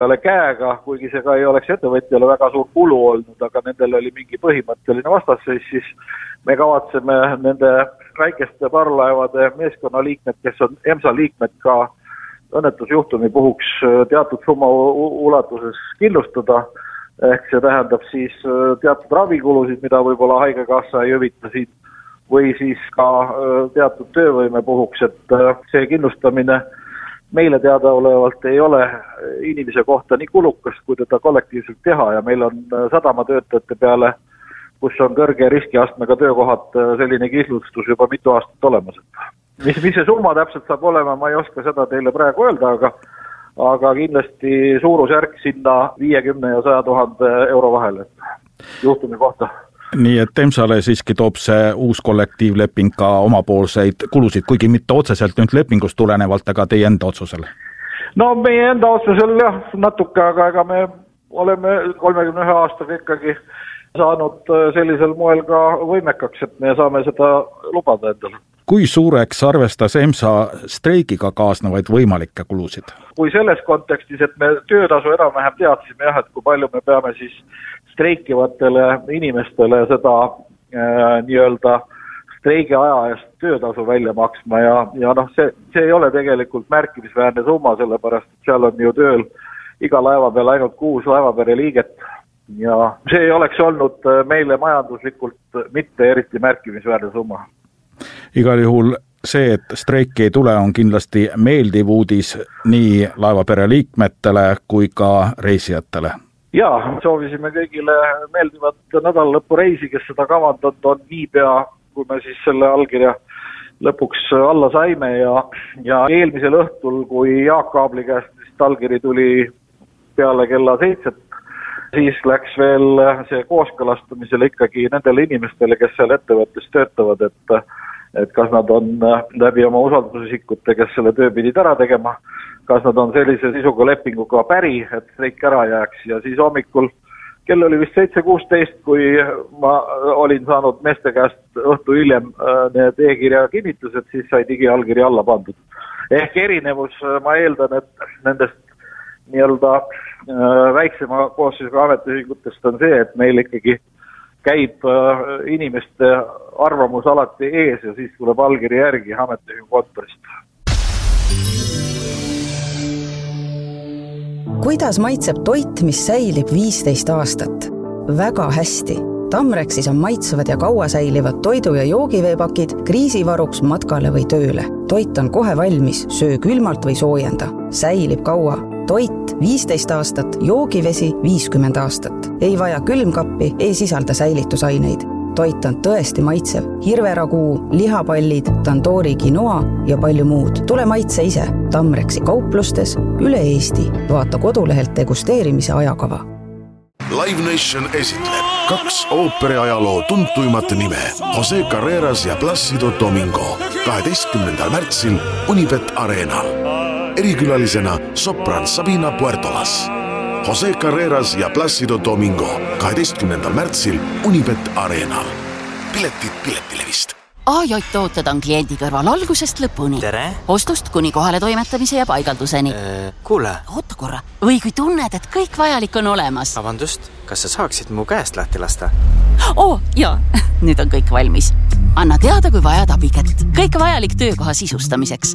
käega, kuigi see ka ei oleks ettevõtjale väga suur kulu olnud, aga nendel oli mingi põhimõtteline vastasseis, siis me kavatseme nende väikeste parvlaevade meeskonnaliikmed, kes on EMSA liikmed ka õnnetusjuhtumi puhuks teatud summa ulatuses kindlustada, ehk see tähendab siis teatud ravikulusid, mida võib-olla haigekassa ei hüvita siin, või siis ka teatud töövõime puhuks, et see kindlustamine meile teadaolevalt ei ole inimese kohta nii kulukas, kui teda kollektiivselt teha ja meil on sadamatöötajate peale, kus on kõrge riskiastmega töökohad, selline kindlustus juba mitu aastat olemas. Mis see summa täpselt saab olema, ma ei oska seda teile praegu öelda, aga kindlasti suurusjärk sinna 50 ja 100 000 euro vahel juhtumi kohta. Nii et EMSA-le siiski toob see uus kollektiivleping ka omapoolseid kulusid, kuigi mitte otseselt nüüd lepingust tulenevalt, aga teie enda otsusel? No meie enda otsusel jah, natuke, aga ega me oleme 31 aastaga ikkagi saanud sellisel moel ka võimekaks, et me saame seda lubada endale. Kui suureks arvestas EMSA streigiga kaasnevaid võimalikke kulusid? Kui selles kontekstis, et me töötasu enam-vähem teadsime jah, et kui palju me peame siis streikivatele inimestele seda nii-öelda streigi aja eest töötasu välja maksma ja noh, see ei ole tegelikult märkimisväärne summa, sellepärast et seal on ju tööl iga laeva peal ainult 6 laevapere liiget ja see ei oleks olnud meile majanduslikult mitte eriti märkimisväärne summa. Igal juhul see, et streiki ei tule, on kindlasti meeldiv uudis nii laevapere liikmetele kui ka reisijatele. Jaa, soovisime kõigile meeldivat nädalalõpu reisi, kes seda kavandanud on niipea, kui me siis selle allkirja lõpuks alla saime ja eelmisel õhtul, kui Jaak Aabli käest allkiri tuli peale kella 7, siis läks veel see kooskõlastamisele ikkagi nendele inimestele, kes seal ettevõttes töötavad, et kas nad on läbi oma usaldusisikute, kes selle töö pidid ära tegema, kas nad on sellise sisuga lepinguga päri, et streik ära jääks ja siis hommikul kell oli vist 7:16, kui ma olin saanud meeste käest õhtu hiljem need e-kirja kinnitused, siis sai digiallkiri alla pandud. Ehk erinevus, ma eeldan, et nendest nii-öelda väiksema koosseisuga ametiühingutest on see, et meil ikkagi käib inimeste arvamus alati ees ja siis tuleb allkiri järgi ametiühingu kontorist. Kuidas maitseb toit, mis säilib 15 aastat? Väga hästi. Tamrexis on maitsevad ja kaua säilivad toidu- ja joogiveepakid kriisivaruks matkale või tööle. Toit on kohe valmis, söö külmalt või soojenda. Säilib kaua. Toit 15 aastat, joogivesi 50 aastat. Ei vaja külmkappi, ei sisalda säilitusaineid. Toit on tõesti maitsev. Hirveraguu, lihapallid, tandoori quinoa ja palju muud. Tule maitse ise. Tamrexi kauplustes üle Eesti. Vaata kodulehelt degusteerimise ajakava. Live Nation esitleb 2 ooperiajaloo tuntuimat nime Jose Carreras ja Plácido Domingo 12. märtsil Unibet Arenal. Erikülalisena sopran Sabina Puertolas. Jose Carreras ja Plácido Domingo 12. märtsil Unibet Arenal. Piletid Piletilevist. AJ-tooted on kliendi kõrval algusest lõpuni. Tere! Ostust kuni kohale toimetamise ja paigalduseni. Kuule! Oota korra. Või kui tunned, et kõik vajalik on olemas. Vabandust, kas sa saaksid mu käest lahti lasta? Jaa, nüüd on kõik valmis. Anna teada, kui vajad abikätt. Kõik vajalik töökoha sisustamiseks.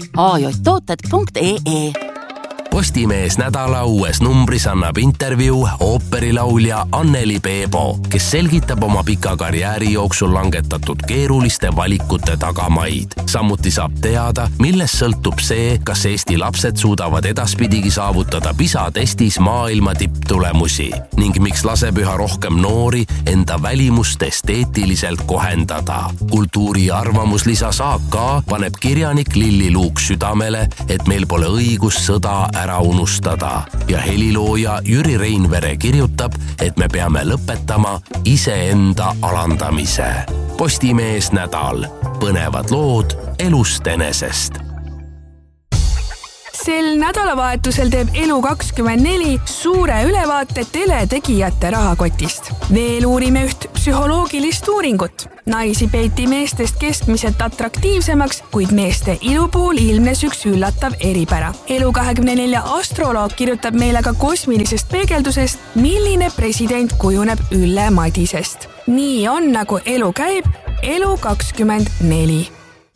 ajtooted.ee Postimees nädala uues numbris annab intervjuu ooperilaulja Anneli Peebo, kes selgitab oma pika karjääri jooksul langetatud keeruliste valikute tagamaid. Samuti saab teada, millest sõltub see, kas Eesti lapsed suudavad edaspidigi saavutada PISA-testis maailma tipptulemusi ning miks laseb üha rohkem noori enda välimust esteetiliselt kohendada. Kultuuri arvamuslisas AK paneb kirjanik Lilli Luuk südamele, et meil pole õigus sõda ära unustada ja helilooja Jüri Reinvere kirjutab, et me peame lõpetama iseenda alandamise. Postimees nädal. Põnevad lood elust enesest. Sel nädalavahetusel teeb Elu24 suure ülevaate teletegijate rahakotist. Veel uurime üht psühholoogilist uuringut. Naisi peeti meestest keskmiselt atraktiivsemaks, kuid meeste ilu puhul ilmnes üks üllatav eripära. Elu24 astroloog kirjutab meile ka kosmilisest peegeldusest, milline president kujuneb Ülle Madisest. Nii on, nagu elu käib, Elu24.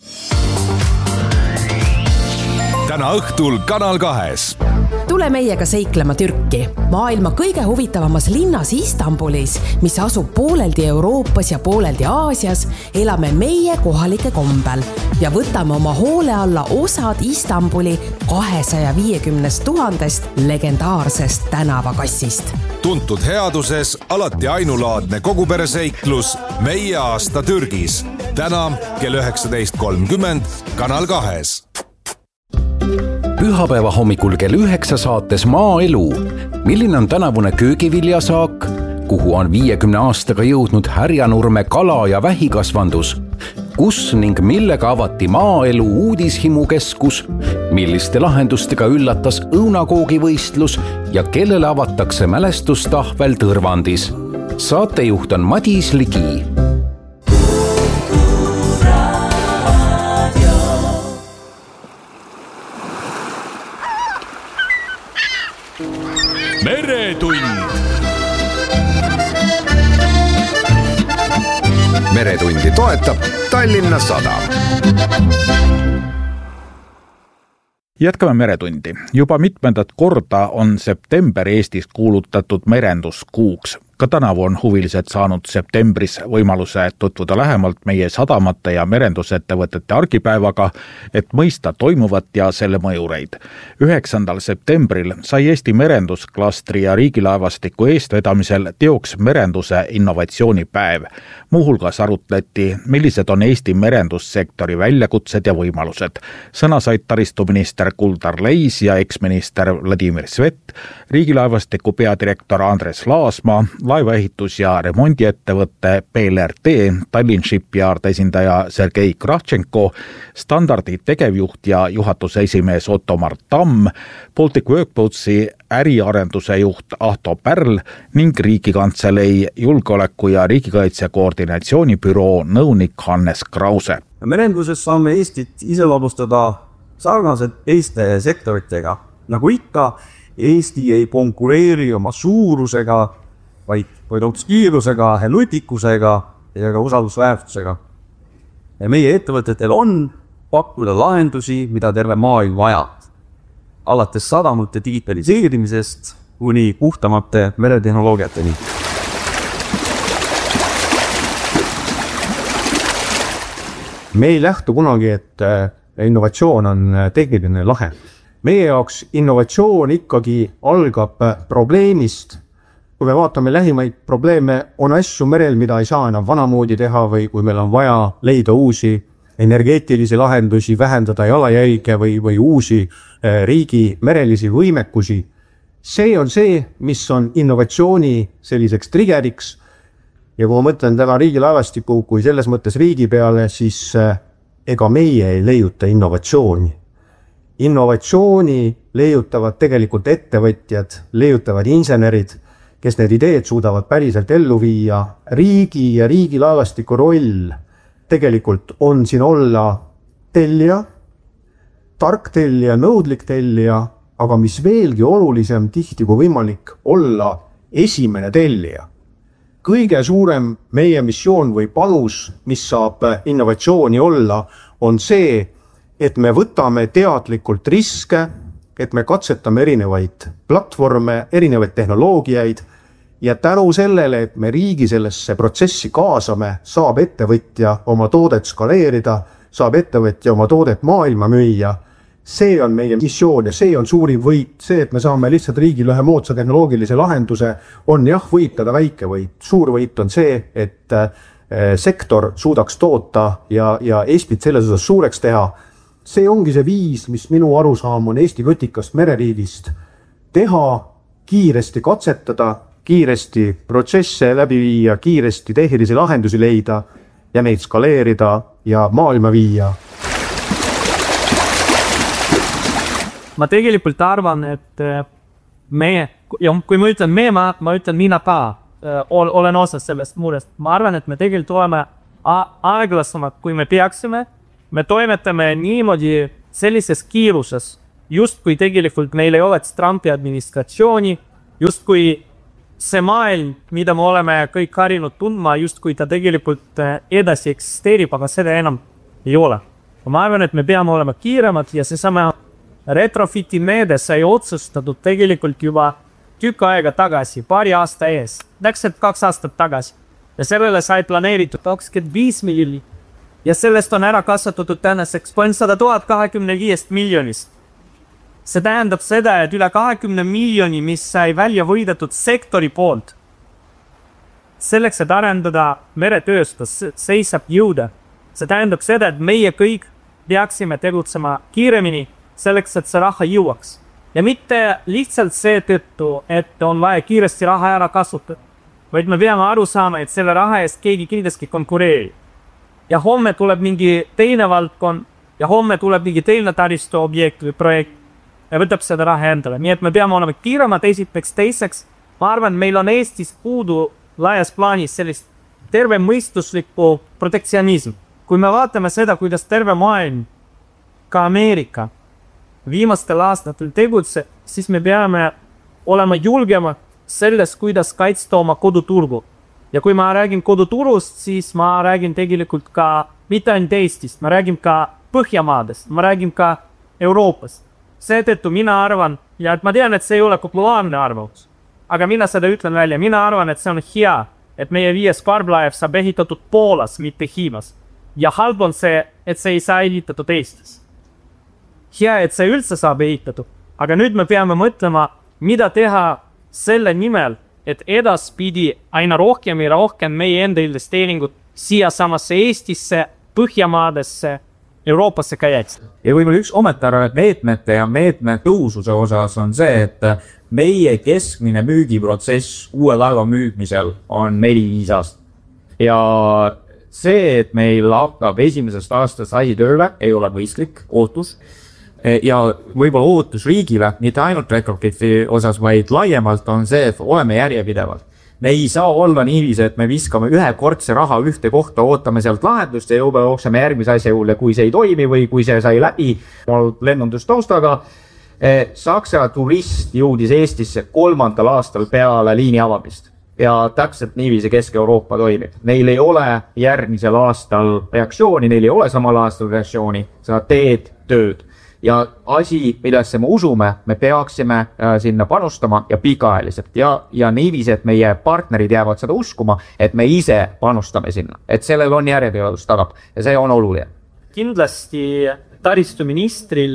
Täna õhtul Kanal 2. Tule meiega seiklema Türki, maailma kõige huvitavamas linnas Istanbulis, mis asub pooleldi Euroopas ja pooleldi Aasias, elame meie kohalike kombel ja võtame oma hoole alla osad Istanbuli 250 000 legendaarsest tänavakassist. Tuntud headuses, alati ainulaadne kogupereseiklus Meie aasta Türgis. Täna kell 19.30 Kanal 2. Pühapäeva hommikul kell 9 saates Maaelu. Milline on tänavune köögiviljasaak? Kuhu on 50 aastaga jõudnud Härjanurme kala- ja vähikasvandus? Kus ning millega avati Maaelu uudishimukeskus? Milliste lahendustega üllatas õunakoogivõistlus ja kellele avatakse mälestustahvel Tõrvandis? Saatejuht on Madis Ligi. Meretundi toetab Tallinna Sadam. Jätkame Meretundi. Juba mitmendat korda on september Eestis kuulutatud merenduskuuks. Ka tänavu on huvilised saanud septembris võimaluse tutvuda lähemalt meie sadamate ja merendusettevõtete argipäevaga, et mõista toimuvat ja selle mõjureid. 9. septembril sai Eesti merendusklastri ja riigilaevastiku eestvedamisel teoks merenduse innovatsioonipäev. Muuhulgas arutleti, millised on Eesti merendussektori väljakutsed ja võimalused. Sõna said taristuminister Kuldar Leis ja eksminister Vladimir Svet, riigilaevastiku peadirektor Andres Laasmaa, laevaehitus- ja remondiettevõtte PLRT, Tallinn Shipyard esindaja Sergei Kravtšenko, standardi tegevjuht ja juhatuse esimees Ottomar Tamm, Baltic Workboatsi äriarenduse juht Ahto Pärl ning Riigikantselei julgeoleku ja riigikaitse koordinatsioonibüroo nõunik Hannes Krause. Merenduses saame Eestit iseloomustada sarnaselt teiste sektoritega. Nagu ikka, Eesti ei konkureeri oma suurusega, vaid produktskiirusega, nutikusega ja ka usaldusväärtusega. Ja meie ettevõtetel on pakkuda lahendusi, mida terve maailm vajab. Alates sadamute digitaliseerimisest kuni puhtamate meretehnoloogiateni. Me ei lähtu kunagi, et innovatsioon on tehniline lahend. Meie jaoks innovatsioon ikkagi algab probleemist. Kui me vaatame lähimaid probleeme, on asju merel, mida ei saa enam vanamoodi teha või kui meil on vaja leida uusi energeetilisi lahendusi, vähendada jalajälge või uusi riigi merelisi võimekusi. See on see, mis on innovatsiooni selliseks triggeriks. Ja kui ma mõtlen täna riigilaevastiku kui selles mõttes riigi peale, siis ega meie ei leiuta innovatsiooni. Innovatsiooni leiutavad tegelikult ettevõtjad, leiutavad insenerid, kes need ideed suudavad päriselt ellu viia. Riigi ja riigilaevastiku roll tegelikult on siin olla tellija, tark tellija, nõudlik tellija, aga mis veelgi olulisem tihti kui võimalik olla esimene tellija. Kõige suurem meie missioon või panus, mis saab innovatsiooni olla, on see, et me võtame teadlikult riske, et me katsetame erinevaid platvorme, erinevaid tehnoloogiaid ja tänu sellele, et me riigi sellesse protsessi kaasame, saab ettevõtja oma toodet skaleerida, saab ettevõtja oma toodet maailma müüa. See on meie missioon ja see on suurim võit. See, et me saame lihtsalt riigile ühe moodsa tehnoloogilise lahenduse, on jah võitada väike võit. Suur võit on see, et sektor suudaks toota ja Eestit selles osas suureks teha. See ongi see viis, mis minu arusaam on Eesti võtikast mereriigist. Teha, kiiresti katsetada, kiiresti protsesse läbi viia, kiiresti tehnilisi lahendusi leida ja neid skaleerida ja maailma viia. ma tegelikult arvan, et kui ma ütlen ma ütlen mina ka, olen osas sellest murest. Ma arvan, et me tegelikult oleme aeglasemad, kui me peaksime. Me toimetame niimoodi sellises kiiruses, just kui tegelikult meil ei oleks Trumpi administratsiooni, just kui see maailm, mida me oleme kõik harinud tundma, just kui ta tegelikult edasi eksisteerib, aga seda enam ei ole. Ma arvan, et me peame olema kiiremad ja seesama retrofiti meede sai otsustatud tegelikult juba tükk aega tagasi, paari aasta ees, täpselt 2 aastat tagasi. Ja sellele sai planeeritud 25 miljonit ja sellest on ära kasvatatud tänaseks 100 025 miljonist. See tähendab seda, et üle 20 miljoni, mis sai välja võidetud sektori poolt. Selleks, et arendada meretööstus, seisab jõuda. See tähendab seda, et meie kõik peaksime tegutsema kiiremini selleks, et see raha jõuaks. Ja mitte lihtsalt seetõttu, et on vaja kiiresti raha ära kasutada, vaid me peame aru saama, et selle raha eest keegi kindlasti konkureerib. Ja homme tuleb mingi teine valdkond ja homme tuleb mingi teine taristu objekt või projekt ja võtab seda raha endale. Nii et me peame olema kiiremad esiteks, teiseks. Ma arvan, meil on Eestis puudu laias plaanis sellist terve mõistuslikku protektsionism. Kui me vaatame seda, kuidas terve maailm, ka Ameerika, viimastel aastatel tegutse, siis me peame olema julgemad selles, kuidas kaitsta oma koduturgu. Ja kui ma räägin koduturust, siis ma räägin tegelikult ka mitte ainult Eestist, ma räägin ka Põhjamaadest, ma räägin ka Euroopast. Seetõttu mina arvan, ja et ma tean, et see ei ole populaarne arvamus, aga mina seda ütlen välja, mina arvan, et see on hea, et meie 5. parvlaev saab ehitatud Poolas, mitte Hiinas. Ja halb on see, et see ei saa ehitatud Eestis. Hea, et see üldse saab ehitatud, aga nüüd me peame mõtlema, mida teha selle nimel, et edaspidi aina rohkem ja rohkem meie enda investeeringud siia samasse Eestisse, Põhjamaadesse, Euroopasse ka jääks. Ja võib-olla üks kommentaar meetmete ja meetme tõususe osas on see, et meie keskmine müügiprotsess uue laeva müügmisel on 4-5 aastat. Ja see, et meil hakkab esimesest aastast asi tööle, ei ole mõistlik ootus. Ja võib-olla ootus riigile, mitte ainult retrofiti osas, vaid laiemalt on see, et oleme järjepidevalt. Me ei saa olla niiviisi, et me viskame ühekordse raha ühte kohta, ootame sealt lahendust ja juba jookseme järgmise asja juurde, kui see ei toimi või kui see sai läbi lennundustaustaga. Saksa turist jõudis Eestisse 3. aastal peale liini avamist ja täpselt niiviisi Kesk-Euroopa toimib. Neil ei ole järgmisel aastal reaktsiooni, neil ei ole samal aastal reaktsiooni, sa teed tööd. Ja asi, millesse me usume, me peaksime sinna panustama ja pikaajaliselt ja niiviisi, et meie partnerid jäävad seda uskuma, et me ise panustame sinna, et sellel on järjepidevus tagab ja see on oluline. Kindlasti taristuministril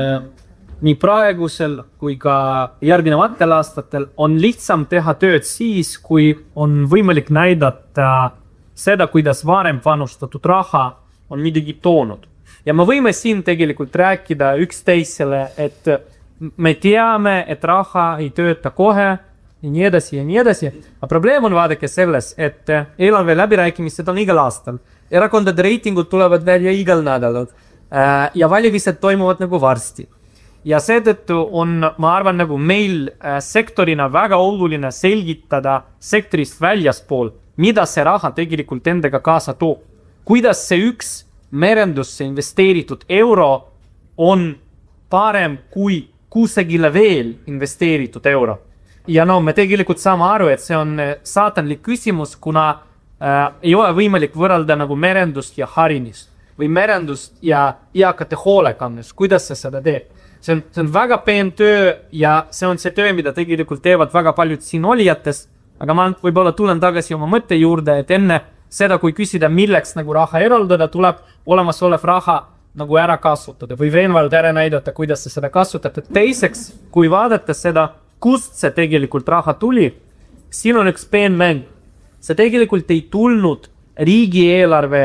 nii praegusel kui ka järgnevatel aastatel on lihtsam teha tööd siis, kui on võimalik näidata seda, kuidas varem panustatud raha on midagi toonud. Ja me võime siin tegelikult rääkida üksteisele, et me teame, et raha ei tööta kohe ja nii edasi ja nii edasi. Aga probleem on vaadake selles, et eelarve läbirääkimised on igal aastal. Erakondade reitingud tulevad välja igal nädalal ja valimised toimuvad nagu varsti. Ja seetõttu on, ma arvan, nagu meil sektorina väga oluline selgitada sektorist väljaspool, mida see raha tegelikult endaga kaasa toob. Kuidas see üks merendusse investeeritud euro on parem kui kusagile veel investeeritud euro. Ja me tegelikult saame aru, et see on saatanlik küsimus, kuna ei ole võimalik võrrelda nagu merendust ja harimist või merendust ja eakate hoolekandest. Kuidas see seda teeb? See on väga peen töö ja see on see töö, mida tegelikult teevad väga paljud siin olijatest, aga ma võib-olla tulen tagasi oma mõtte juurde, et enne seda, kui küsida, milleks nagu raha eraldada, tuleb olemasolev raha nagu ära kasutada või veenvalt ära näidata, kuidas see seda kasutada. Teiseks, kui vaadata seda, kust see tegelikult raha tuli, siin on üks peen mäng. See tegelikult ei tulnud riigieelarve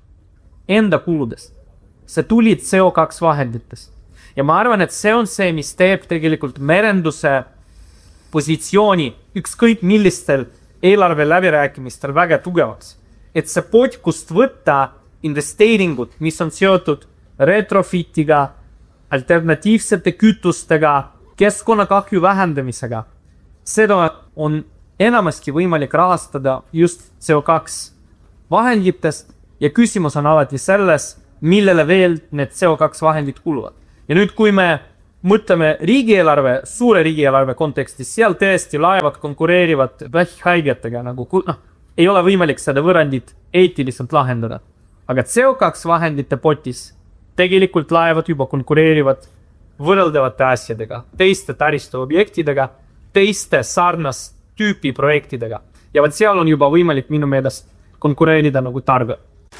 enda kuludest. See tuli CO2 vahenditest. Ja ma arvan, et see on see, mis teeb tegelikult merenduse positsiooni ükskõik millistel eelarve läbirääkimistel väga tugevaks. Et see pot, kust võtta investeeringud, mis on seotud retrofitiga, alternatiivsete kütustega, keskkonnakahju vähendamisega. Seda on enamasti võimalik rahastada just CO2 vahenditest ja küsimus on alati selles, millele veel need CO2 vahendid kuluvad. Ja nüüd, kui me mõtleme riigieelarve, suure riigieelarve kontekstis, seal tõesti laevad konkureerivad vähkhaigetega, nagu ei ole võimalik seda võrrandit eetiliselt lahendada. Aga CO2 vahendite potis tegelikult laevad juba konkureerivad võrreldavate asjadega, teiste taristu objektidega, teiste sarnast tüüpi projektidega. Ja vaat seal on juba võimalik minu meelest konkureerida nagu targa.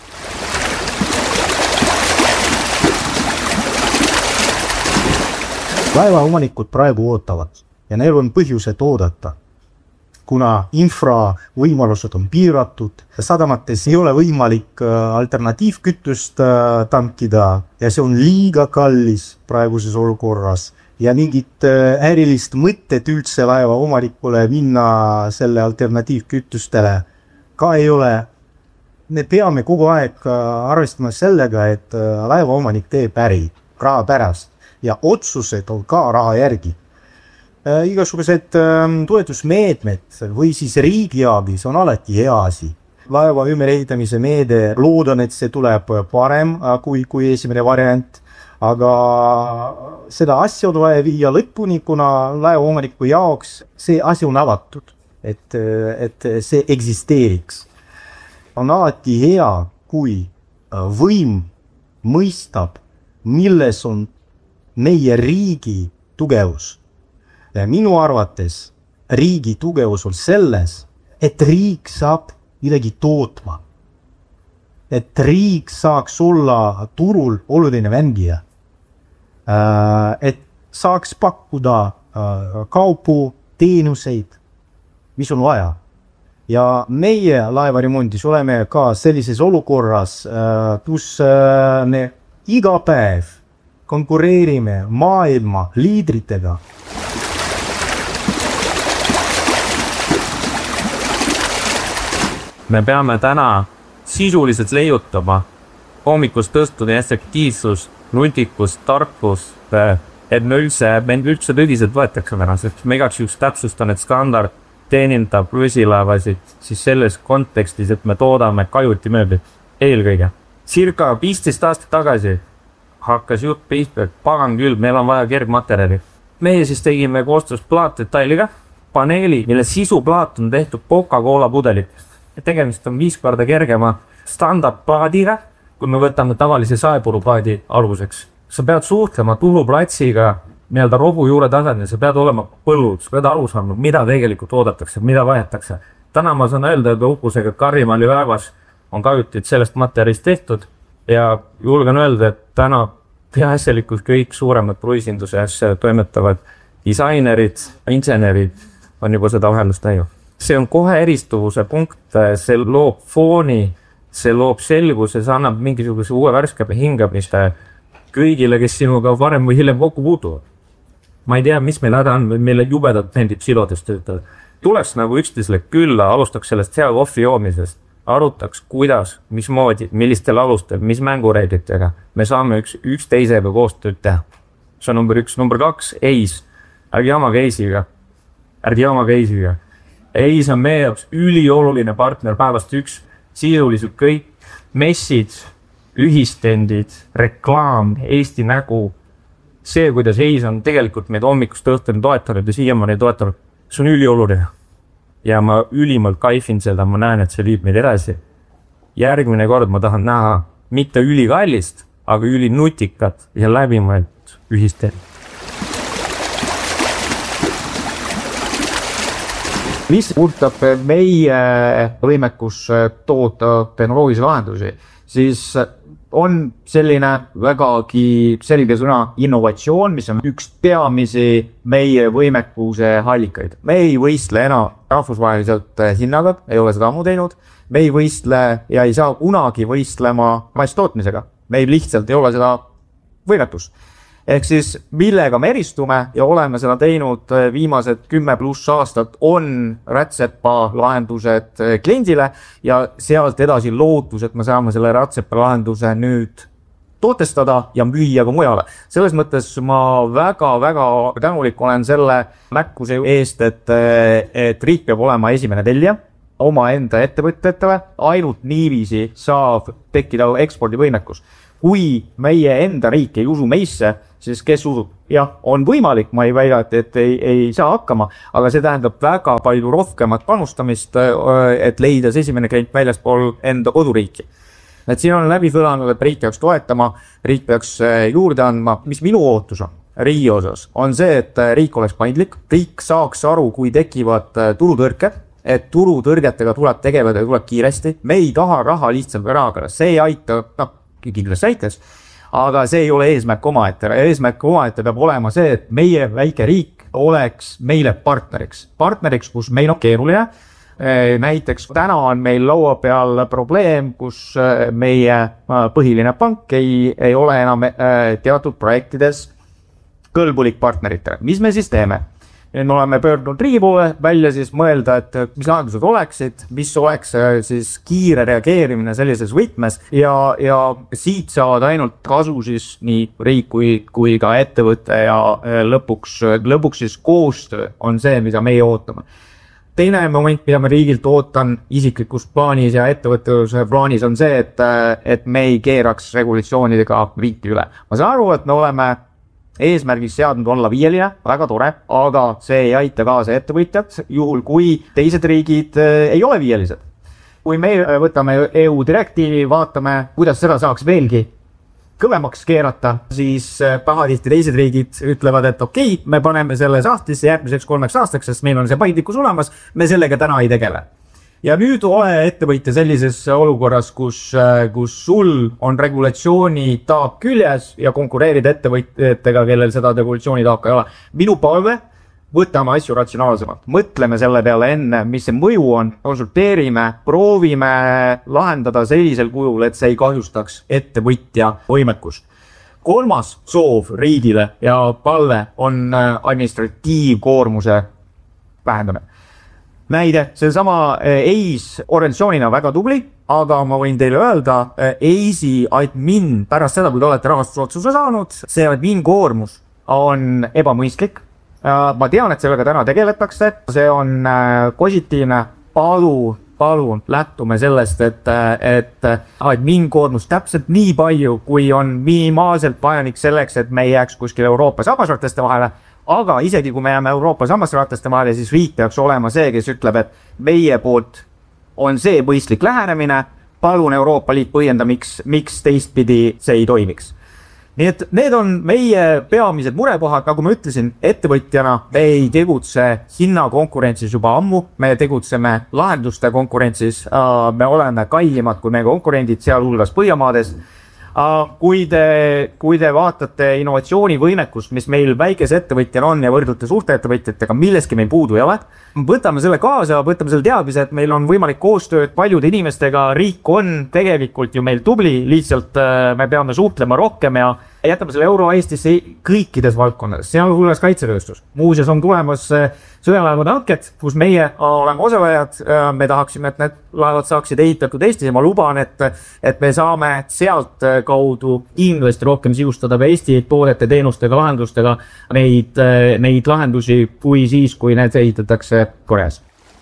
Laevaomanikud praegu ootavad ja neil on põhjused oodata, kuna infravõimalused on piiratud, sadamates ei ole võimalik alternatiivkütust tankida ja see on liiga kallis praeguses olukorras ja mingit ärilist mõtted üldse laevaomanikule minna selle alternatiivkütustele ka ei ole. Me peame kogu aeg arvestama sellega, et laevaomanik teeb äri raha pärast ja otsused on ka raha järgi. Igasugused toetusmeetmed või siis riigiabis on alati hea asi. Laeva ümberehitamise meede, loodan, et see tuleb parem kui esimene variant, aga seda asja on vaja viia lõpuni, kuna laevaomaniku jaoks see asi on avatud, et see eksisteeriks. On alati hea, kui võim mõistab, milles on meie riigi tugevus. Ja minu arvates riigi tugevus on selles, et riik saab midagi tootma. Et riik saaks olla turul oluline mängija. Et saaks pakkuda kaupu, teenuseid, mis on vaja. Ja meie laevaremondis oleme ka sellises olukorras, kus me iga päev konkureerime maailma liidritega. Me peame täna sisuliselt leiutama hommikust õhtuni efektiivsus, nutikust, tarkust, et me üldse tõdiselt võetakse täna, sest me igaks juhuks täpsustan, et Skandar teenindab kruiisilaevasid siis selles kontekstis, et me toodame kajutimööblit eelkõige. Circa 15 aastat tagasi hakkas jutt pihta, et pagan küll, meil on vaja kergmaterjali. Meie siis tegime koostöös plaatdetailiga paneeli, mille sisuplaat on tehtud Coca-Cola pudelitest. Tegemist on 5 korda kergema standardplaadiga, kui me võtame tavalise saepuruplaadi aluseks. Sa pead suhtlema turuplatsiga nii-öelda rohu juure tasandil, sa pead olema põllud, sa pead aru saama, mida tegelikult oodatakse, mida vahetakse. Täna ma saan öelda, et uhkusega Karrimali väevas on kajutid sellest materjalist tehtud ja julgen öelda, et täna peaasjalikult kõik suuremad kruiisinduses toimetavad disainerid, insenerid on juba seda vahelust näinud. See on kohe eristuvuse punkt, see loob fooni, see loob selguse, see annab mingisuguse uue värskebe hingamiste kõigile, kes sinuga varem või hiljem kokku puutuvad. Ma ei tea, mis meil häda on, meile jubedalt meeldib silodest töötada. Tuleks nagu üksteisele külla, alustaks sellest hea kohvi joomisest, arutaks kuidas, mismoodi, millistel alustel, mis mängureeglitega me saame üksteisega koostööd teha. See on number 1. Number 2, EIS. Ärge jama keisiga. EIS on meie jaoks ülioluline partner päevast 1, sisuliselt kõik messid, ühistendid, reklaam, Eesti nägu. See, kuidas EIS on tegelikult meid hommikust õhtuni toetanud ja siiamaani toetanud, see on ülioluline. Ja ma ülimalt kaifin seda, ma näen, et see liib meid edasi. Järgmine kord ma tahan näha mitte ülikallist, aga ülinutikat ja läbimõeldud ühistendid. Mis puudutab meie võimekus toota tehnoloogilisi lahendusi, siis on selline vägagi selge sõna innovatsioon, mis on üks peamisi meie võimekuse allikaid. Me ei võistle enam rahvusvaheliselt hinnaga, ei ole seda ammu teinud. Me ei võistle ja ei saa kunagi võistlema masstootmisega. Meil lihtsalt ei ole seda võimekust. Ehk siis millega me eristume ja oleme seda teinud viimased 10+ aastat on rätsepa lahendused kliendile ja sealt edasi lootus, et me saame selle rätsepa lahenduse nüüd tootestada ja müüa ka mujale. Selles mõttes ma väga-väga tänulik olen selle märkuse eest, et riik peab olema esimene tellija oma enda ettevõtjatele, ainult niiviisi saab tekkida ekspordivõimekus. Kui meie enda riik ei usu meisse, siis kes usub? Jah, on võimalik, ma ei väida, et ei saa hakkama, aga see tähendab väga palju rohkemat panustamist, et leida see esimene klient väljaspool enda koduriiki. Et siin on läbi kõlanud, et riik peaks toetama, riik peaks juurde andma, mis minu ootus on riigi osas, on see, et riik oleks paindlik, riik saaks aru, kui tekivad turutõrked, et turutõrgetega tuleb tegeleda ja tuleb kiiresti. Me ei taha raha lihtsalt rahaga, see ei aita, kindlasti aitas, aga see ei ole eesmärk omaette. Eesmärk omaette peab olema see, et meie väike riik oleks meile partneriks, kus meil on keeruline. Näiteks täna on meil laua peal probleem, kus meie põhiline pank ei ole enam teatud projektides kõlbulik partneritele. Mis me siis teeme? Me oleme pöördunud riigi poole välja siis mõelda, et mis lahendused oleksid, mis oleks siis kiire reageerimine sellises võtmes ja siit saavad ainult kasu siis nii riik kui ka ettevõte ja lõpuks siis koostöö on see, mida meie ootame. Teine moment, mida me riigilt ootan isiklikus plaanis ja ettevõtluse plaanis on see, et me ei keeraks regulatsioonidega riiki üle. Ma saan aru, et me oleme eesmärgis seadnud olla 5, väga tore, aga see ei aita kaasa ettevõtjad, juhul kui teised riigid ei ole 5. Kui me võtame EU direktiivi, vaatame, kuidas seda saaks veelgi kõvemaks keerata, siis pahatihti teised riigid ütlevad, et okei, me paneme selle sahtlisse järgmiseks 3 aastaks, sest meil on see paindlikkus olemas, me sellega täna ei tegele. Ja nüüd ole ettevõtja sellises olukorras, kus sul on regulatsiooni taak küljes ja konkureerid ettevõtjatega, kellel seda regulatsiooni taaka ei ole. Minu palve, võtame asju ratsionaalsemalt. Mõtleme selle peale enne, mis see mõju on, konsulteerime, proovime lahendada sellisel kujul, et see ei kahjustaks ettevõtja võimekust. 3. soov riigile ja palve on administratiivkoormuse vähendamine. Näide, see sama EIS organisatsioonina väga tubli, aga ma võin teile öelda, EIS-i admin pärast seda, kui te olete rahastusotsuse saanud, see admin koormus on ebamõistlik. Ma tean, et sellega täna tegeletakse, see on positiivne, palun lähtume sellest, et admin koormus täpselt nii palju, kui on minimaalselt vajanik selleks, et me ei jääks kuskil Euroopa sammasrateste vahele. Aga isegi kui me jääme Euroopa sammasrateste vahele, siis riik peaks olema see, kes ütleb, et meie poolt on see mõistlik lähenemine, palun Euroopa Liit põhjenda, miks teistpidi see ei toimiks. Nii et need on meie peamised murekohad, nagu ma ütlesin, ettevõtjana me ei tegutse hinnakonkurentsis juba ammu, me tegutseme lahenduste konkurentsis, me oleme kallimad kui meie konkurendid, sealhulgas Põhjamaades. Kui te vaatate innovatsioonivõimekust, mis meil väikese ettevõtjana on ja võrdlete suurte ettevõtjatega, milleski meil puudu ei ole, võtame selle kaasa, võtame selle teadmise, et meil on võimalik koostööd paljude inimestega, riik on tegelikult ju meil tubli, lihtsalt me peame suhtlema rohkem ja jätame selle euro Eestisse kõikides valdkondades, sealhulgas kaitsetööstus. Muuseas on tulemas sõjalaevade hanked, kus meie oleme osalejad, me tahaksime, et need laevad saaksid ehitatud Eestis ja ma luban, et me saame sealt kaudu kindlasti rohkem sisustada ka Eesti toodete, teenustega, lahendustega neid lahendusi kui siis, kui need ehitatakse Koreas.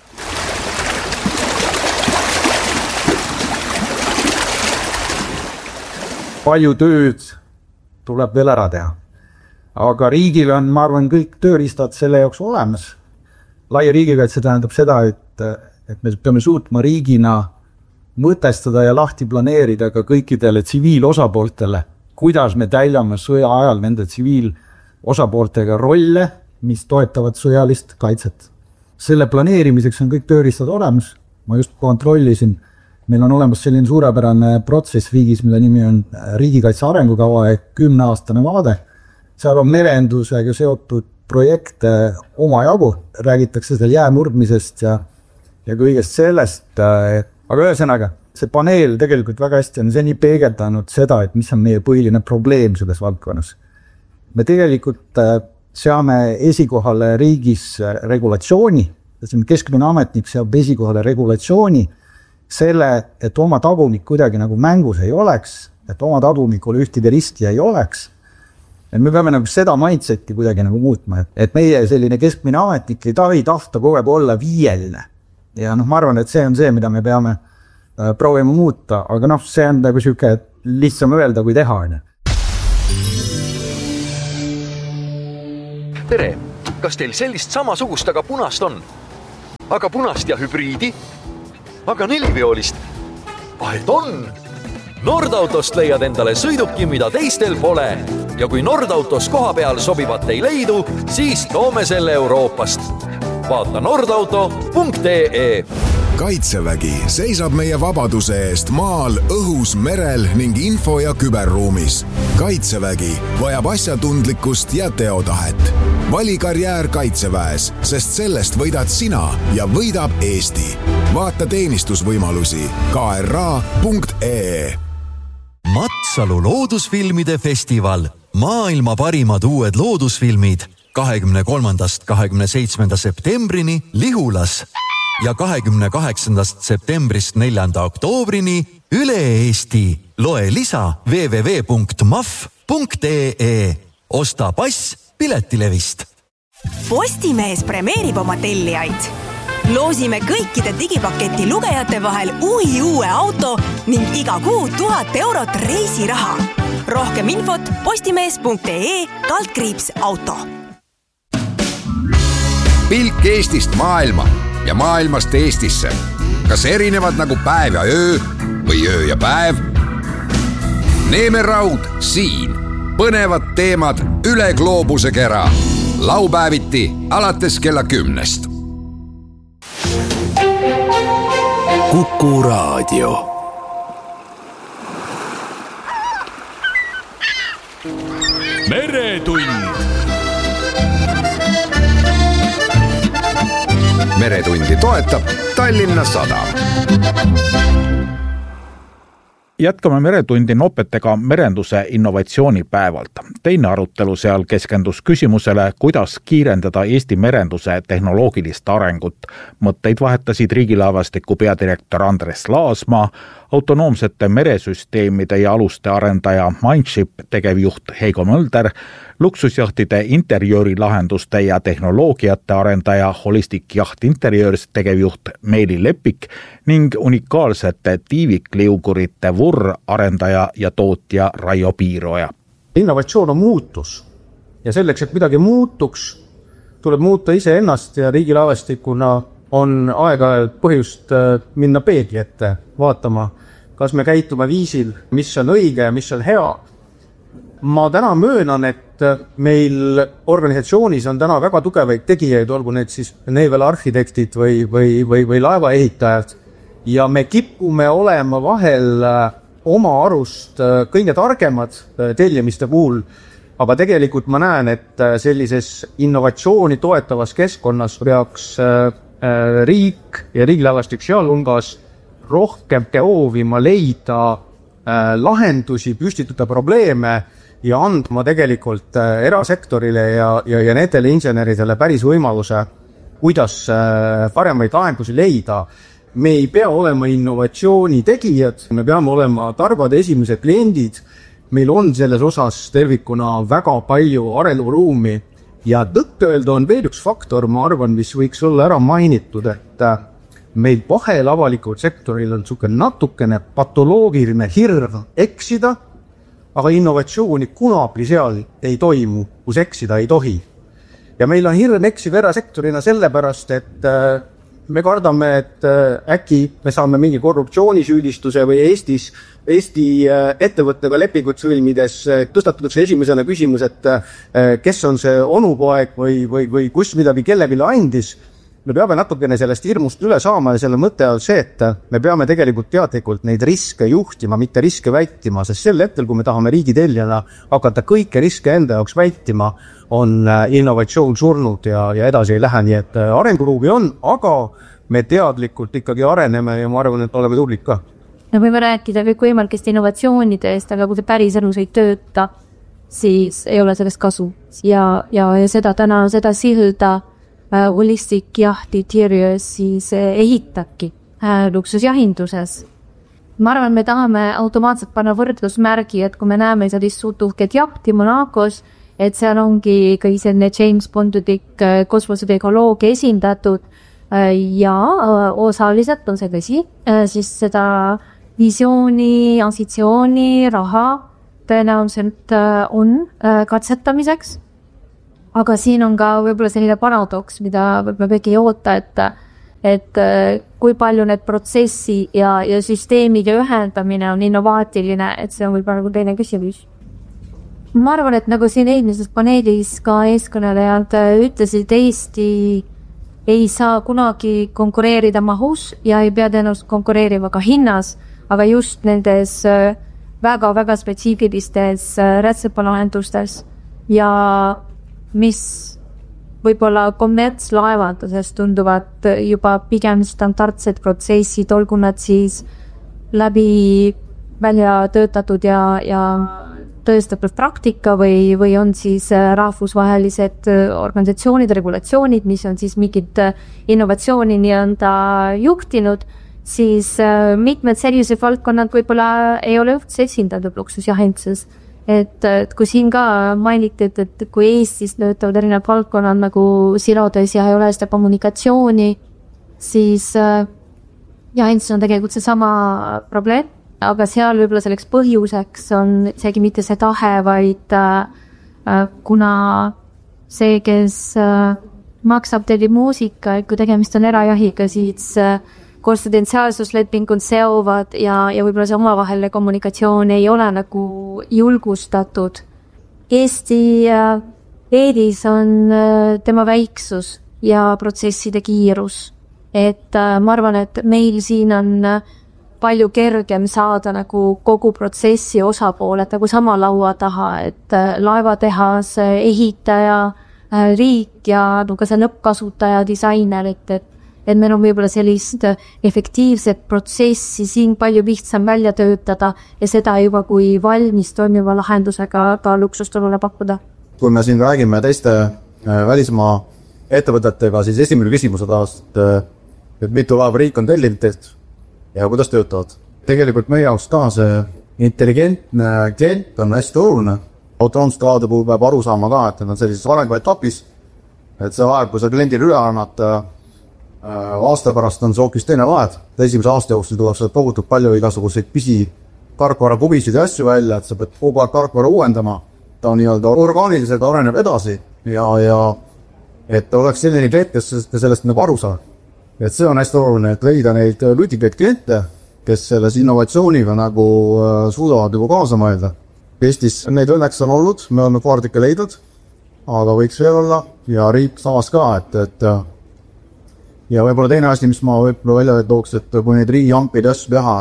Palju tööd tuleb veel ära teha. Aga riigil on, ma arvan, kõik tööriistad selle jaoks olemas. Lai riigikaitse tähendab seda, et me peame suutma riigina mõtestada ja lahti planeerida ka kõikidele tsiviilosapooltele, kuidas me täidame sõja ajal nende tsiviilosapooltega rolle, mis toetavad sõjalist kaitset. Selle planeerimiseks on kõik tööriistad olemas. Ma just kontrollisin, meil on olemas selline suurepärane protsess riigis, mille nimi on riigikaitse arengukava ehk 10-aastane vaade. Seal on merendusega seotud projekte omajagu, räägitakse seal jäämurdmisest ja kõigest sellest. Aga ühesõnaga, see paneel tegelikult väga hästi on seni peegeldanud seda, et mis on meie põhiline probleem selles valdkonnas. Me tegelikult seame esikohale riigis regulatsiooni, keskmine ametnik seab esikohale regulatsiooni, selle, et oma tagumik kuidagi nagu mängus ei oleks et oma tadumikul ühtide risti ei oleks. Et me peame nagu seda mindseti kuidagi nagu muutma, et meie selline keskmine ametnik ei tahta kogu aeg olla viieline. Ja ma arvan, et see on see, mida me peame proovima muuta, aga see on nagu siuke lihtsam öelda kui teha. Tere, kas teil sellist samasugust, aga punast on? Aga punast ja hübriidi? Aga neliveolist? Et on! Nordautost leiad endale sõiduki, mida teistel pole. Ja kui Nordautos koha peal sobivat ei leidu, siis toome selle Euroopast. Vaata nordauto.ee. Kaitsevägi seisab meie vabaduse eest maal, õhus, merel ning info- ja küberruumis. Kaitsevägi vajab asjatundlikkust ja teotahet. Vali karjäär Kaitseväes, sest sellest võidad sina ja võidab Eesti. Vaata teenistusvõimalusi kra.ee. Matsalu loodusfilmide festival. Maailma parimad uued loodusfilmid 23.–27. septembrini Lihulas ja 28. septembrist 4. oktoobrini üle Eesti. Loe lisa www.maf.ee. Osta pass Piletilevist. Postimees premeerib oma tellijaid. Loosime kõikide digipaketi lugejate vahel uue auto ning iga kuu 1000 eurot reisiraha. Rohkem infot postimees.ee/auto. Pilk Eestist maailma ja maailmast Eestisse. Kas erinevad nagu päev ja öö või öö ja päev? Neeme Raud siin. Põnevad teemad üle gloobuse kera. Laupäeviti alates kella 10. Kuku Raadio. Meretund. Meretundi toetab Tallinna Sadam. Jätkame Meretundi nopetega merenduse innovatsioonipäevalt. Teine arutelu seal keskendus küsimusele, kuidas kiirendada Eesti merenduse tehnoloogilist arengut. Mõtteid vahetasid riigilaevastiku peadirektor Andres Laasmaa, autonoomsete meresüsteemide ja aluste arendaja Mindship tegevjuht Heigo Mölder, luksusjahtide interjöörilahenduste ja tehnoloogiate arendaja Holistic Yacht Interiors tegevjuht Meeli Lepik ning unikaalsete tiivikliugurite VUR arendaja ja tootja Raio Piiroja. Innovatsioon on muutus ja selleks, et midagi muutuks, tuleb muuta ise ennast ja riigilaevastikuna on aeg-ajalt põhjust minna peegli ette vaatama, kas me käitume viisil, mis on õige ja mis on hea. Ma täna möönan, et meil organisatsioonis on täna väga tugevaid tegijaid, olgu need siis naval arhitektid või laevaehitajad. Ja me kipume olema vahel oma arust kõige targemad tellimiste puhul, aga tegelikult ma näen, et sellises innovatsiooni toetavas keskkonnas peaks riik ja riigilaevastik sealhulgas rohkem proovima leida lahendusi, püstitada probleeme ja andma tegelikult erasektorile ja nendele inseneridele päris võimaluse, kuidas paremaid lahendusi leida. Me ei pea olema innovatsiooni tegijad, me peame olema tarbade esimesed kliendid. Meil on selles osas tervikuna väga palju arenguruumi ja tõtt-öelda on veel üks faktor, ma arvan, mis võiks olla ära mainitud, et meil vahel avalikul sektoril on natukene patoloogiline hirm eksida, aga innovatsiooni kunagi seal ei toimu, kus eksida ei tohi. Ja meil on hirm eksiv erasektorina sellepärast, et me kardame, et äkki me saame mingi korruptsioonisüüdistuse või Eesti ettevõttega lepingut sõlmides tõstatatakse esimesena küsimus, et kes on see onupoeg või kus midagi kellelegi andis. Me peame natukene sellest hirmust üle saama ja selle mõte on see, et me peame tegelikult teadlikult neid riske juhtima, mitte riske vältima, sest sel hetkel, kui me tahame riigiteljana hakata kõike riske enda jaoks vältima, on innovatsioon surnud ja edasi ei lähe, nii et arenguruumi on, aga me teadlikult ikkagi areneme ja ma arvan, et oleme tublid ka. Me võime rääkida kõik võimalikest innovatsioonidest, aga kui see päris elus ei tööta, siis ei ole sellest kasu. Ja seda täna, seda silda Holistic Yacht Interiors siis ehitabki luksusjahinduses. ma arvan, me tahame automaatselt panna võrdlusmärgi, et kui me näeme sellist suurt uhket jahti Monacos, et seal ongi kõik selline James Bondudik kosmosetehnoloogia esindatud ja osaliselt on see tõsi, siis seda visiooni, ambitsiooni, raha tõenäoliselt on katsetamiseks. Aga siin on ka võib-olla selline paradoks, mida me kõiki ei oota, et kui palju need protsessi ja süsteemide ühendamine on innovaatiline, et see on võib-olla teine küsimus. Ma arvan, et nagu siin eelmises paneelis ka eeskõnelejad ütlesid, Eesti ei saa kunagi konkureerida mahus ja ei pea tõenäoliselt konkureerima ka hinnas, aga just nendes väga-väga spetsiifilistes rätsepalahendustes ja mis võib-olla kommertslaevanduses tunduvad juba pigem standardsed protsessid, olgu nad siis läbi välja töötatud ja tõestatud praktika või on siis rahvusvahelised organisatsioonid, regulatsioonid, mis on siis mingit innovatsiooni nii-öelda juhtinud, siis mitmed sellised valdkonnad võib-olla ei ole üldse esindatud luksusjahinduses. Et kui siin ka mainiti, et kui Eestis töötavad erinevad valdkonnad nagu silodes ja ei ole seda kommunikatsiooni, siis jahinduses on tegelikult see sama probleem, aga seal võib-olla selleks põhjuseks on isegi mitte see tahe, vaid kuna see, kes maksab teile muusika, et kui tegemist on erajahiga, siis konfidentsiaalsuslepingud seovad ja võib-olla see omavaheline kommunikatsioon ei ole nagu julgustatud. Eesti eelis on tema väiksus ja protsesside kiirus. Et ma arvan, et meil siin on palju kergem saada nagu kogu protsessi osapooled nagu sama laua taha, et laevatehas, ehitaja, riik ja ka see lõppkasutaja, disainer, et meil on võib-olla sellist efektiivset protsessi siin palju lihtsam välja töötada ja seda juba kui valmis toimiva lahendusega ka luksusturule pakkuda. Kui me siin räägime teiste välismaa ettevõtetega, siis esimene küsimus on taast, et mitu laeva riik on tellinud ja kuidas töötavad. Tegelikult meie jaoks ka see intelligentne klient on hästi oluline. Autonoomsete laevade puhul peab aru saama ka, et nad on sellises arenguetapis, et see laev, kui sa kliendile üle annad, aasta pärast on see hoopis teine laev. Esimese aasta jooksul tuleb seda tohutult palju igasuguseid pisi tarkvara kubisid ja asju välja, et sa pead kogu aeg tarkvara uuendama. Ta on nii-öelda orgaaniliselt areneb edasi ja et oleks selline klient, kes sellest nagu aru saab. Et see on hästi oluline, et leida neid lutikaid kliente, kes selles innovatsiooniga nagu suudavad juba kaasa mõelda. Eestis neid õnneks on olnud, me oleme paardike leidnud, aga võiks veel olla ja riik samas ka, et ja võib-olla teine asi, mis ma võib-olla välja tooks, et kui neid riigihanked asju teha,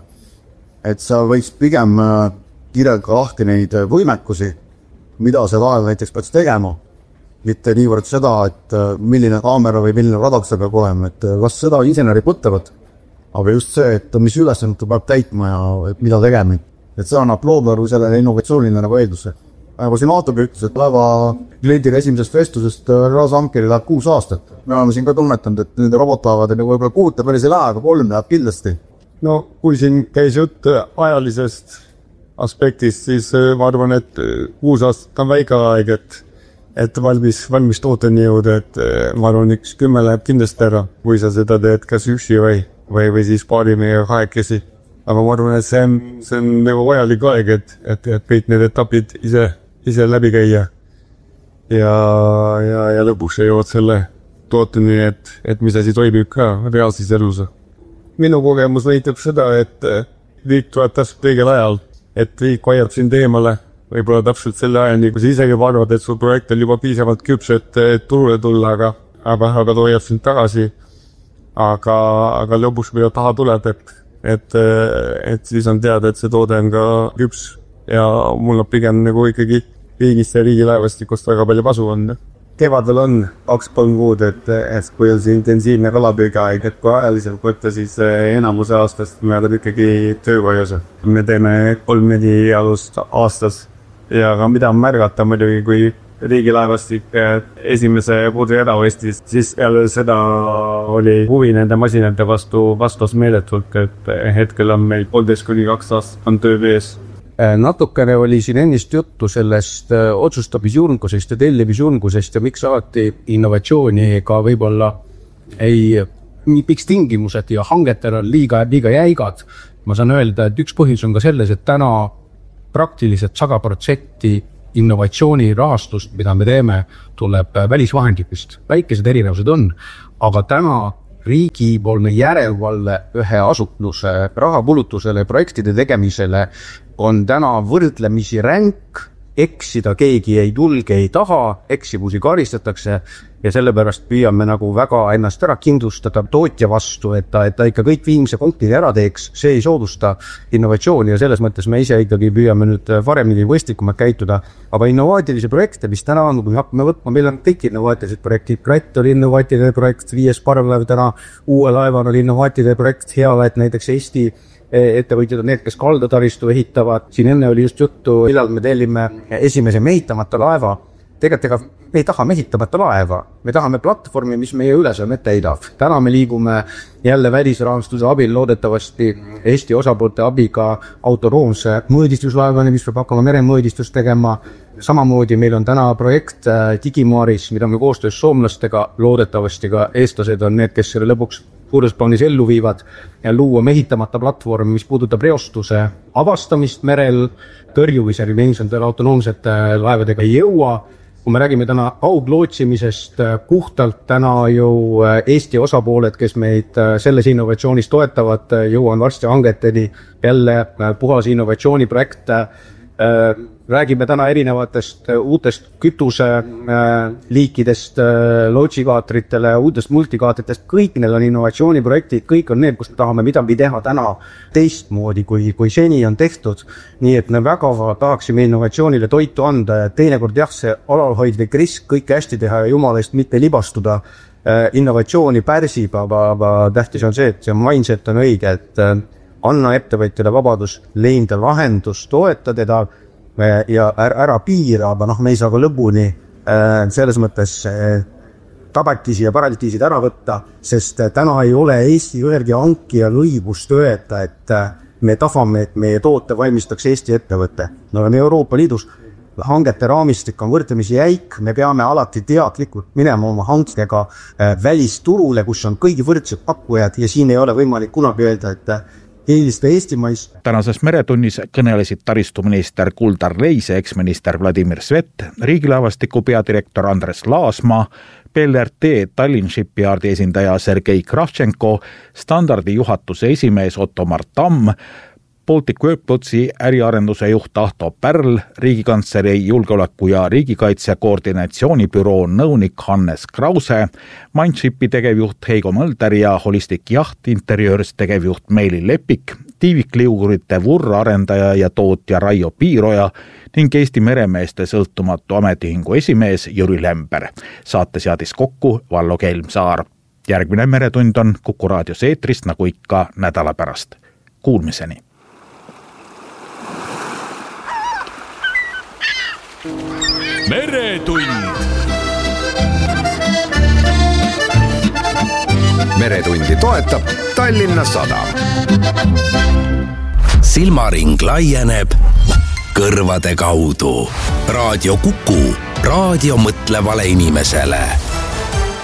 et sa võiks pigem kirjelda lahti neid võimekusi, mida see laev näiteks peaks tegema. Mitte niivõrd seda, et milline kaamera või milline radar see peab olema, et kas seda insenerid mõtlevad, aga just see, et mis ülesannut peab täitma ja mida tegema. Et see annab loodvaru sellele innovatsioonile nagu eelduse. Nagu siin Aatobi ütles, et laeva kliendiga esimesest vestusest raashankeri läheb 6 aastat. Me oleme siin ka tunnetanud, et nende robotlaavad nagu võib-olla 6 päris ei lähe, aga 3 läheb kindlasti. No, kui siin käis jutt ajalisest aspektist, siis ma arvan, et 6 aastat on väike aeg, et valmis tooteni jõuda, et ma arvan, 10 läheb kindlasti ära, kui sa seda teed kas üksi või siis paari meie kahekesi. Aga ma arvan, et see on nagu vajalik aeg, et kõik need etapid ise läbi käia ja lõpuks jõuad selle tooteni, et mis asi toimib ka reaalses elus. Minu kogemus näitab seda, et riik tuleb täpselt õigel ajal, et riik vajab sind eemale, võib-olla täpselt selle ajani, kui sa isegi arvad, et sul projekt on juba piisavalt küps, et turule tulla, aga ta hoiab sind tagasi. Aga lõpuks mida taha tuleb, et siis on teada, et see toode on ka küps ja mul on pigem nagu ikkagi riigist ja riigilaevastikust väga palju kasu on. Kevadel on 2-3 kuud, et kui on see intensiivne kalapüügiaeg, et kui ajaliselt võtta, siis enamuse aastast me oleme ikkagi töökojas. Me teeme 3-4 jalust aastas ja mida märgata muidugi, kui riigilaevastik esimese pudrijada Eestis, siis peale seda oli huvi nende masinate vastas meeletult, et hetkel on meil 1,5–2 aastat on töö vees. Natukene oli siin ennist juttu sellest otsustamisjulgusest ja tellimisjulgusest ja miks alati innovatsiooni ka võib-olla miks tingimused ja hangetel on liiga jäigad. Ma saan öelda, et üks põhjus on ka selles, et täna praktiliselt 100% innovatsiooni rahastust, mida me teeme, tuleb välisvahenditest. Väikesed erinevused on, aga täna riigipoolne järelevalve ühe asutluse rahakulutusele, projektide tegemisele on täna võrdlemisi ränk, eksida keegi ei julge, ei taha, eksimusi karistatakse ja sellepärast püüame nagu väga ennast ära kindlustada tootja vastu, et ta ikka kõik viimse punktid ära teeks, see ei soodusta innovatsiooni ja selles mõttes me ise ikkagi püüame nüüd paremini võistlikumalt käituda, aga innovaatilisi projekte, mis täna on, kui hakkame võtma, meil on kõik innovaatilised projektid, Kratt oli innovaatiline projekt, 5 parvlaev täna, uue laevan oli innovaatiline projekt, hea, et näiteks Eesti ettevõtjad on need, kes kaldataristu ehitavad. Siin enne oli just juttu, millal me tellime esimese mehitamata laeva. Tegelikult me ei taha mehitamata laeva, me tahame platvormi, mis meie ülesõnne ette heidab. Täna me liigume jälle välisrahastuse abil loodetavasti Eesti osapoolte abiga autonoomse mõõdistuslaevani, mis peab hakkama meremõõdistust tegema. Samamoodi meil on täna projekt Digimaaris, mida me koostöös soomlastega, loodetavasti ka eestlased on need, kes selle lõpuks suures plaanis ellu viivad ja luua mehitamata platvorm, mis puudutab reostuse avastamist merel, tõrjumisel ilmselt autonoomsete laevadega ei jõua. Kui me räägime täna kauglootsimisest, puhtalt täna ju Eesti osapooled, kes meid selles innovatsioonis toetavad, jõuan varsti hangeteni jälle puhas innovatsiooniprojekte. Räägime täna erinevatest uutest kütuse liikidest, lootsigaatritele, uutest multigaatritest, kõik need on innovatsiooniprojektid, kõik on need, kus me tahame midagi teha täna teistmoodi, kui seni on tehtud. Nii et me väga tahaksime innovatsioonile toitu anda ja teinekord jah, see alalhoidlik risk kõike hästi teha ja jumalast mitte libastuda innovatsiooni pärsib, aga tähtis on see, et see mindset on õige, et anna ettevõtjale vabadus leida lahendus, toeta teda ja ära piira, aga me ei saa ka lõpuni selles mõttes tagatisi ja paralitiisid ära võtta, sest täna ei ole Eesti ühelgi hankijal õigust öelda, et me tahame, et meie toote valmistaks Eesti ettevõtte. Me oleme Euroopa Liidus, hangete raamistik on võrdlemisi jäik, me peame alati teadlikult minema oma hankega välisturule, kus on kõigi võrdsed pakkujad ja siin ei ole võimalik kunagi öelda, et Tänases meretunnis kõnelesid taristuminister Kuldar Leise, eksminister Vladimir Svet, riigilaevastiku peadirektor Andres Laasmaa, PLRT Tallinn Shipyardi esindaja Sergei Kravtšenko, standardi juhatuse esimees Ottomar Tamm, Baltic Workpotsi äriarenduse juht Ahto Pärl, Riigikantselei julgeoleku ja riigikaitse koordinatsioonibüroo nõunik Hannes Krause, Mindshipi tegevjuht Heigo Mölder ja Holistic Yacht Interiöörs tegevjuht Meili Lepik, tiivikliugurite vurrarendaja ja tootja Raio Piiroja ning Eesti meremeeste sõltumatu ametiühingu esimees Jüri Lember. Saate seadis kokku Vallo Kelmsaar. Järgmine meretund on Kuku raadios eetrist nagu ikka nädala pärast. Kuulmiseni! Meretund. Meretundi toetab Tallinna Sadam. Silmaring laieneb kõrvade kaudu. Raadio Kuku, raadio mõtlevale inimesele.